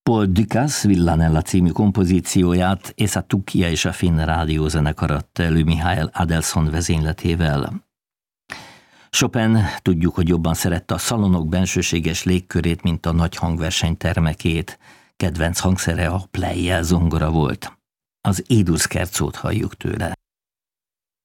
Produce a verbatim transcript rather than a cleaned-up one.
Paul Dukas Villanella című kompozícióját és a Tukia és a Finn rádiózenekar adta elő Mihály Adelson vezényletével. Chopin tudjuk, hogy jobban szerette a szalonok bensőséges légkörét, mint a nagy hangversenytermekét. Kedvenc hangszere a plejjel zongora volt. Az Édurszkercót halljuk tőle.